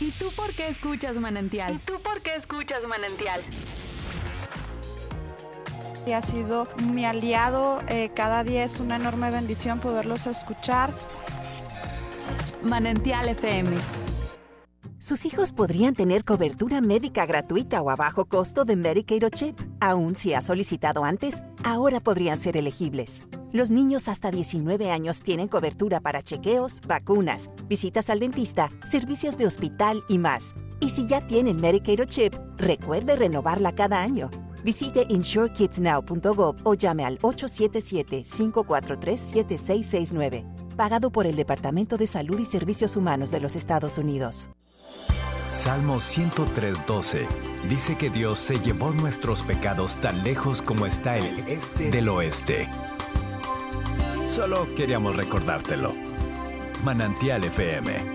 ¿Y tú por qué escuchas Manantial? Y ha sido mi aliado, cada día es una enorme bendición poderlos escuchar. Manantial FM. Sus hijos podrían tener cobertura médica gratuita o a bajo costo de Medicaid o CHIP. Aún si ha solicitado antes, ahora podrían ser elegibles. Los niños hasta 19 años tienen cobertura para chequeos, vacunas, visitas al dentista, servicios de hospital y más. Y si ya tienen Medicaid o CHIP, recuerde renovarla cada año. Visite insurekidsnow.gov o llame al 877-543-7669. Pagado por el Departamento de Salud y Servicios Humanos de los Estados Unidos. Salmo 103:12 dice que Dios se llevó nuestros pecados tan lejos como está el este del oeste. Solo queríamos recordártelo. Manantial FM.